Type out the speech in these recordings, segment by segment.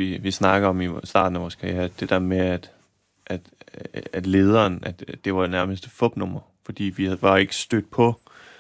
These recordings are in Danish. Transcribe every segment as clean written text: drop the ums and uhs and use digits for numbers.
vi snakker om i starten af vores karriere, det der med, at lederen, at det var nærmest et fupnummer, fordi vi var ikke stødt på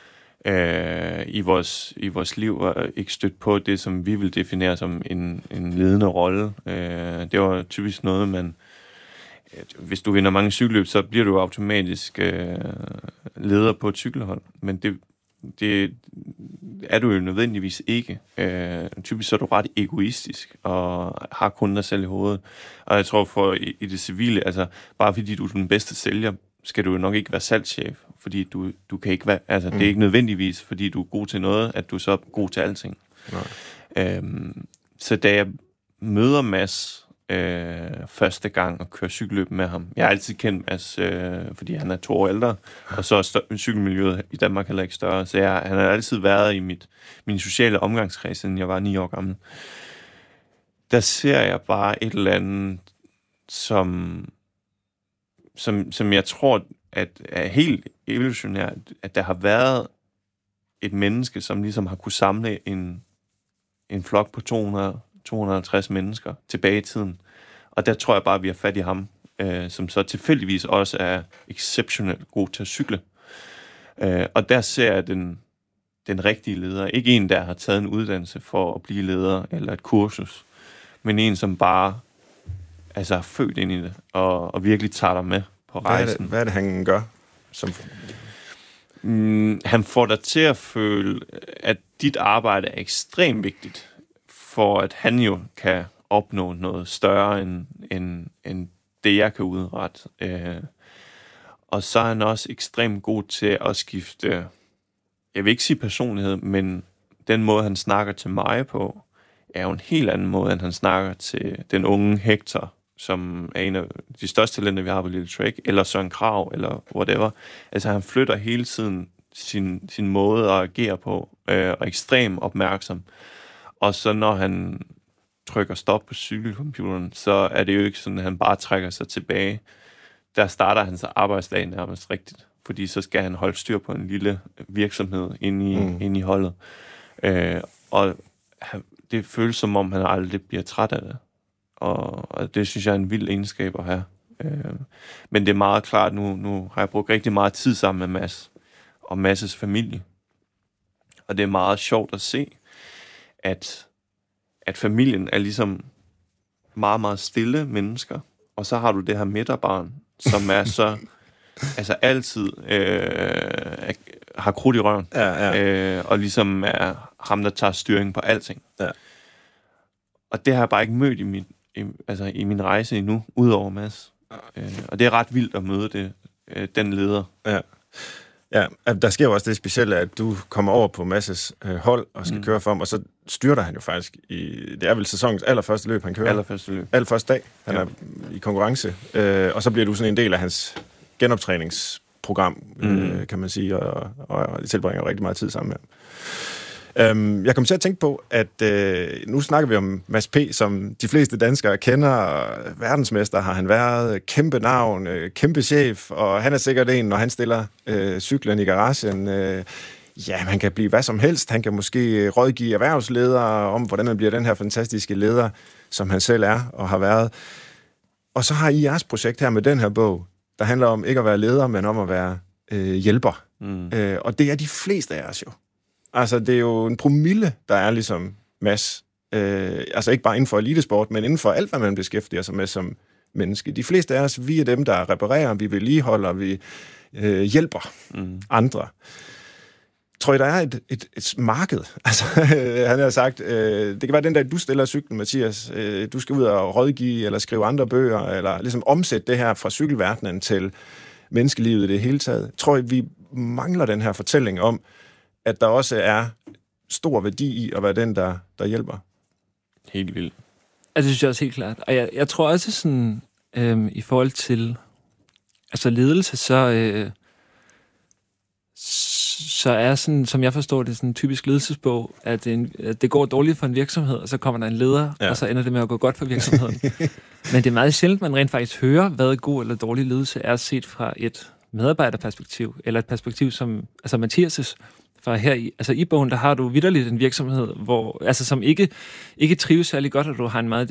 i vores liv, og ikke stødt på det, som vi vil definere som en ledende rolle. Det var typisk noget, hvis du vinder mange cykelløb, så bliver du automatisk leder på et cykelhold, men det er du jo nødvendigvis ikke. Typisk så er du ret egoistisk og har kun dig selv i hovedet. Og jeg tror i det civile, altså bare fordi du er den bedste sælger, skal du jo nok ikke være salgschef, fordi du kan ikke være, altså det er ikke nødvendigvis, fordi du er god til noget, at du så er god til alting. Så da jeg møder Mads første gang og kører cykelløb med ham. Jeg har altid kendt Mads, fordi han er 2 år ældre, og så er cykelmiljøet i Danmark heller ikke større. Så han har altid været i min sociale omgangskreds, siden jeg var 9 år gammel. Der ser jeg bare et eller andet, som jeg tror, at er helt evolutionært, at der har været et menneske, som ligesom har kunne samle en flok på 250 mennesker tilbage i tiden. Og der tror jeg bare, at vi har fat i ham, som så tilfældigvis også er exceptionelt god til at cykle. Og der ser jeg den rigtige leder. Ikke en, der har taget en uddannelse for at blive leder, eller et kursus, men en, som bare er født ind i det, og virkelig tager dig med på rejsen. Hvad er det, han gør? Han får dig til at føle, at dit arbejde er ekstremt vigtigt, for at han jo kan opnå noget større end det, jeg kan udrette. Og så er han også ekstremt god til at skifte, jeg vil ikke sige personlighed, men den måde, han snakker til mig på, er jo en helt anden måde, end han snakker til den unge Hector, som er en af de største talenter, vi har på Lille Trek, eller Søren Krag, eller whatever. Altså, han flytter hele tiden sin måde at agere på, og er ekstremt opmærksom. Og så når han trykker stop på cykelcomputeren, så er det jo ikke sådan, at han bare trækker sig tilbage. Der starter hans arbejdsdag nærmest rigtigt, fordi så skal han holde styr på en lille virksomhed inde i holdet. Og det føles som om, han aldrig bliver træt af det. Og det synes jeg er en vild egenskab at have. Men det er meget klart, nu har jeg brugt rigtig meget tid sammen med Mads og Mads' familie. Og det er meget sjovt at se, at familien er ligesom meget, meget stille mennesker. Og så har du det her midterbarn, som er så altid har krudt i røven. Og ligesom er ham, der tager styring på alting. Ja. Og det har jeg bare ikke mødt i min rejse endnu, udover Mads. Og det er ret vildt at møde den leder. Ja, der sker jo også det specielle, at du kommer over på Mads' hold og skal køre for ham, og så styrter han jo faktisk det er vel sæsonens allerførste løb, han kører. Allerførste dag, han er i konkurrence. Og så bliver du sådan en del af hans genoptræningsprogram, kan man sige, og tilbringer rigtig meget tid sammen med ham. Jeg kom til at tænke på, at nu snakker vi om Mads P., som de fleste danskere kender. Verdensmester har han været, kæmpe navn, kæmpe chef, og han er sikkert en, når han stiller cyklen i garagen. Han kan blive hvad som helst. Han kan måske rådgive erhvervsledere om, hvordan man bliver den her fantastiske leder, som han selv er og har været. Og så har I jeres projekt her med den her bog, der handler om ikke at være leder, men om at være hjælper. Og det er de fleste af os jo. Altså, det er jo en promille, der er ligesom Mads. Altså ikke bare inden for elitesport, men inden for alt, hvad man beskæftiger sig med som menneske. De fleste af os, vi er dem, der reparerer, vi vedligeholder, vi hjælper andre. Tror I, der er et marked? Altså, han har sagt, det kan være den dag, du stiller cyklen, Mathias. Du skal ud og rådgive, eller skrive andre bøger, eller ligesom omsætte det her fra cykelverdenen til menneskelivet i det hele taget. Tror I, vi mangler den her fortælling om, at der også er stor værdi i at være den, der hjælper? Helt vildt. Altså, det synes jeg også helt klart. Og jeg tror også sådan, i forhold til ledelse, så er sådan, som jeg forstår det, sådan en typisk ledelsesbog, at det går dårligt for en virksomhed, og så kommer der en leder, og så ender det med at gå godt for virksomheden. Men det er meget sjældent, man rent faktisk hører, hvad god eller dårlig ledelse er set fra et medarbejderperspektiv, eller et perspektiv som Mathias' for her i bogen, der har du vitterligt en virksomhed, hvor, som ikke trives særlig godt, og du har en meget